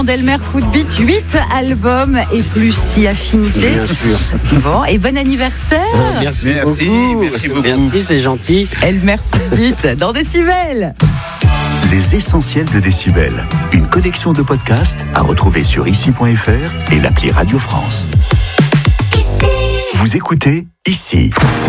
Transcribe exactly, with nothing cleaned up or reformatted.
d'Elmer Footbeat, huit albums et plus si affinité. Bien sûr. Bon, et bon anniversaire. Euh, merci, Merci, beaucoup. merci beaucoup. Merci, c'est gentil. Elmer Footbeat dans Décibel. Les essentiels de Décibel. Une collection de podcasts à retrouver sur ici point f r et l'appli Radio France. Vous écoutez Ici.